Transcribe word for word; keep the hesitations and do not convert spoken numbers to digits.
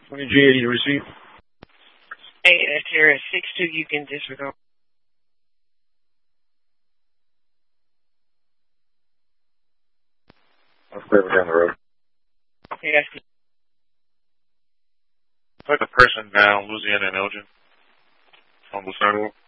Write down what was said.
twenty G eighty to receive. Hey, that's here at six two, you can disregard. I'll stay down the road. Okay, that's good. Put the person down, Louisiana and Elgin, on the sidewalk.